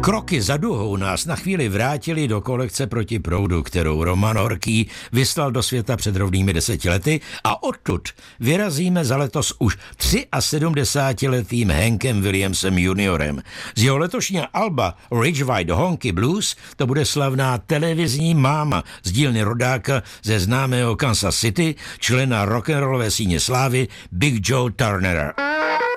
Kroky za duhou nás na chvíli vrátili do kolekce Proti proudu, kterou Roman Horký vyslal do světa před rovnými 10 lety a odtud vyrazíme za letos už 73letým Hankem Williamsem juniorem. Z jeho letošního alba Ridgeway Honky Blues to bude slavná televizní máma z dílny rodáka ze známého Kansas City, člena rock'n'rollové síně slávy Big Joe Turnera.